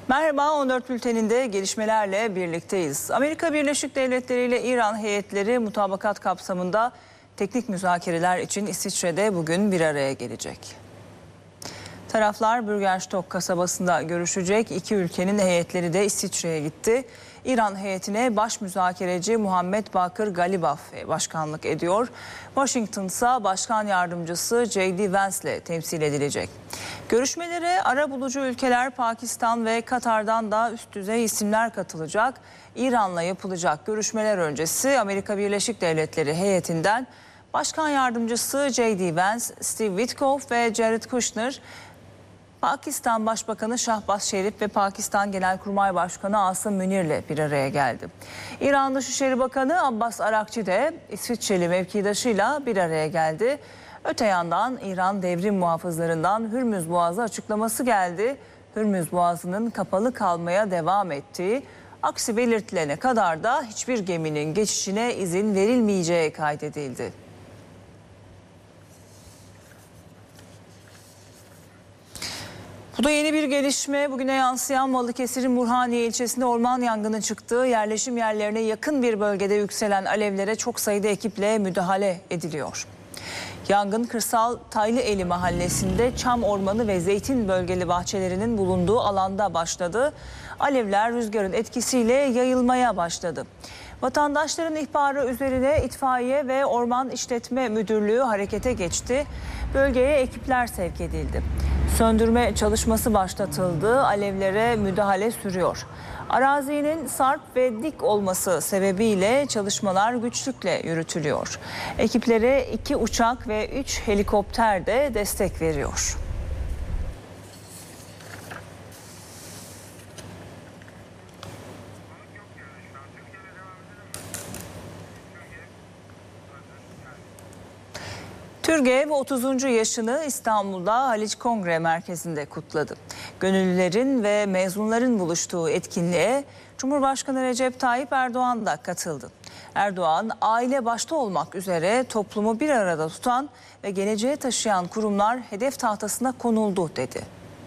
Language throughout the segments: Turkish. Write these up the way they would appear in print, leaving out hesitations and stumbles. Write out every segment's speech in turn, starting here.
Merhaba, 14 bülteninde gelişmelerle birlikteyiz. Amerika Birleşik Devletleri ile İran heyetleri mutabakat kapsamında teknik müzakereler için İsviçre'de bugün bir araya gelecek. Taraflar Bürgerstock kasabasında görüşecek. İki ülkenin heyetleri de İsviçre'ye gitti. İran heyetine baş müzakereci Muhammed Bakır Galibaf başkanlık ediyor. Washington ise başkan yardımcısı J.D. Vance ile temsil edilecek. Görüşmelere arabulucu ülkeler Pakistan ve Katar'dan da üst düzey isimler katılacak. İran'la yapılacak görüşmeler öncesi Amerika Birleşik Devletleri heyetinden başkan yardımcısı J.D. Vance, Steve Witkoff ve Jared Kushner, Pakistan Başbakanı Şahbaz Şerif ve Pakistan Genelkurmay Başkanı Asım Münir'le bir araya geldi. İran Dışişleri Bakanı Abbas Arakçi de İsviçreli mevkidaşıyla bir araya geldi. Öte yandan İran devrim muhafızlarından Hürmüz Boğazı açıklaması geldi. Hürmüz Boğazı'nın kapalı kalmaya devam ettiği, aksi belirtilene kadar da hiçbir geminin geçişine izin verilmeyeceği kaydedildi. Bu da yeni bir gelişme. Bugüne yansıyan Balıkesir'in Burhaniye ilçesinde orman yangını çıktı. Yerleşim yerlerine yakın bir bölgede yükselen alevlere çok sayıda ekiple müdahale ediliyor. Yangın Kırsal Taylıeli mahallesinde çam ormanı ve zeytin bölgeli bahçelerinin bulunduğu alanda başladı. Alevler rüzgarın etkisiyle yayılmaya başladı. Vatandaşların ihbarı üzerine itfaiye ve Orman İşletme Müdürlüğü harekete geçti. Bölgeye ekipler sevk edildi. Söndürme çalışması başlatıldı. Alevlere müdahale sürüyor. Arazinin sarp ve dik olması sebebiyle çalışmalar güçlükle yürütülüyor. Ekiplere 2 uçak ve 3 helikopter de destek veriyor. Türgev 30. yaşını İstanbul'da Haliç Kongre Merkezi'nde kutladı. Gönüllülerin ve mezunların buluştuğu etkinliğe Cumhurbaşkanı Recep Tayyip Erdoğan da katıldı. Erdoğan, aile başta olmak üzere toplumu bir arada tutan ve geleceğe taşıyan kurumlar hedef tahtasına konuldu dedi.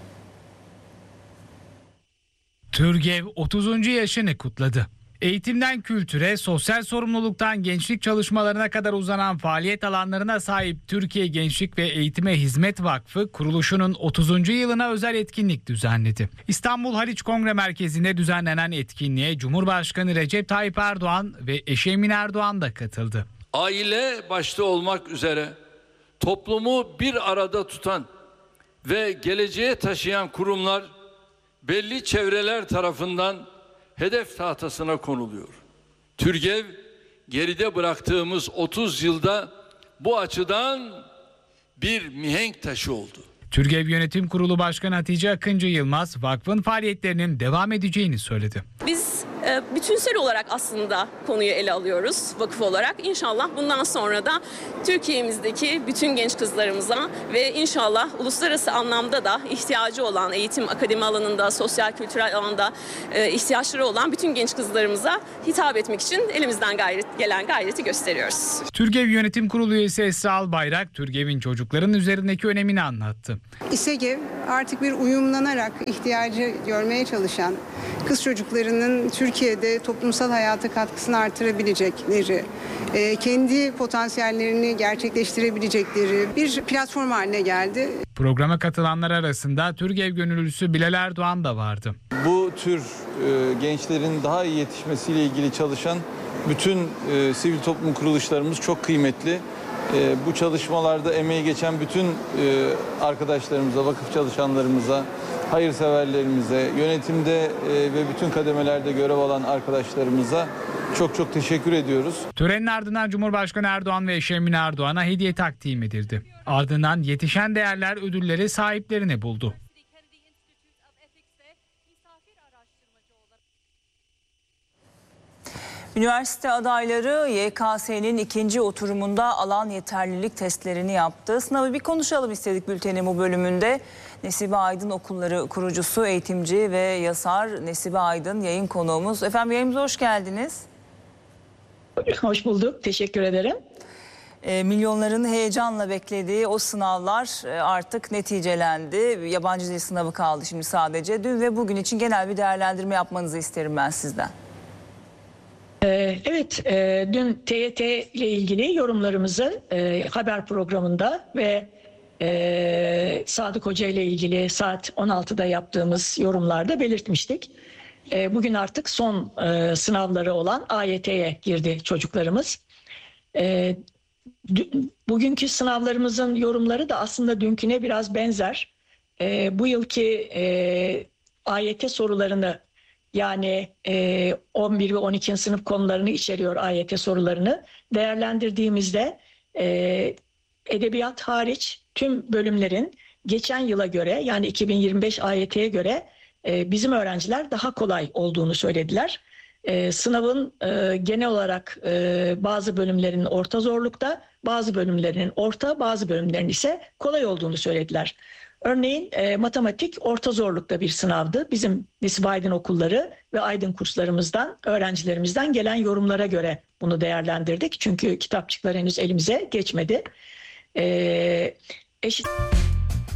Türgev 30. yaşını kutladı. Eğitimden kültüre, sosyal sorumluluktan gençlik çalışmalarına kadar uzanan faaliyet alanlarına sahip Türkiye Gençlik ve Eğitime Hizmet Vakfı kuruluşunun 30. yılına özel etkinlik düzenledi. İstanbul Haliç Kongre Merkezi'nde düzenlenen etkinliğe Cumhurbaşkanı Recep Tayyip Erdoğan ve eşi Emine Erdoğan da katıldı. Aile başta olmak üzere toplumu bir arada tutan ve geleceğe taşıyan kurumlar belli çevreler tarafından hedef tahtasına konuluyor. Türgev geride bıraktığımız 30 yılda bu açıdan bir mihenk taşı oldu. Türgev Yönetim Kurulu Başkanı Hatice Akıncı Yılmaz, vakfın faaliyetlerinin devam edeceğini söyledi. Biz bütünsel olarak aslında konuyu ele alıyoruz vakıf olarak. İnşallah bundan sonra da Türkiye'mizdeki bütün genç kızlarımıza ve inşallah uluslararası anlamda da ihtiyacı olan eğitim, akademi alanında, sosyal kültürel alanda ihtiyaçları olan bütün genç kızlarımıza hitap etmek için elimizden gelen gayreti gösteriyoruz. Türgev Yönetim Kurulu üyesi Esra Albayrak, Türgev'in çocukların üzerindeki önemini anlattı. İSEGEV artık bir uyumlanarak ihtiyacı görmeye çalışan kız çocuklarının Türkiye'de toplumsal hayata katkısını artırabilecekleri, kendi potansiyellerini gerçekleştirebilecekleri bir platform haline geldi. Programa katılanlar arasında Türgev gönüllüsü Bilal Erdoğan da vardı. Bu tür gençlerin daha iyi yetişmesiyle ilgili çalışan bütün sivil toplum kuruluşlarımız çok kıymetli. Bu çalışmalarda emeği geçen bütün arkadaşlarımıza, vakıf çalışanlarımıza, hayırseverlerimize, yönetimde ve bütün kademelerde görev alan arkadaşlarımıza çok teşekkür ediyoruz. Törenin ardından Cumhurbaşkanı Erdoğan ve eşi Emine Erdoğan'a hediye takdim edildi. Ardından yetişen değerler ödülleri sahiplerini buldu. Üniversite adayları YKS'nin ikinci oturumunda alan yeterlilik testlerini yaptı. Sınavı bir konuşalım istedik bültenin bu bölümünde. Nesibe Aydın Okulları kurucusu, eğitimci ve yazar Nesibe Aydın yayın konuğumuz. Efendim yayınımıza hoş geldiniz. Hoş bulduk. Teşekkür ederim. Milyonların heyecanla beklediği o sınavlar artık neticelendi. Yabancı dil sınavı kaldı şimdi sadece. Dün ve bugün için genel bir değerlendirme yapmanızı isterim ben sizden. Evet, dün TYT ile ilgili yorumlarımızı haber programında ve Sadık Hoca ile ilgili saat 16'da yaptığımız yorumlarda belirtmiştik. Bugün artık son sınavları olan AYT'ye girdi çocuklarımız. Bugünkü sınavlarımızın yorumları da aslında dünküne biraz benzer. Bu yılki AYT sorularını, yani 11 ve 12. sınıf konularını içeriyor AYT sorularını değerlendirdiğimizde edebiyat hariç tüm bölümlerin geçen yıla göre, yani 2025 AYT'ye göre bizim öğrenciler daha kolay olduğunu söylediler. Sınavın genel olarak bazı bölümlerin orta zorlukta, bazı bölümlerin orta, bazı bölümlerin ise kolay olduğunu söylediler. Örneğin matematik orta zorlukta bir sınavdı. Bizim Nesibe Aydın okulları ve Aydın kurslarımızdan, öğrencilerimizden gelen yorumlara göre bunu değerlendirdik. Çünkü kitapçıklar henüz elimize geçmedi. Eşit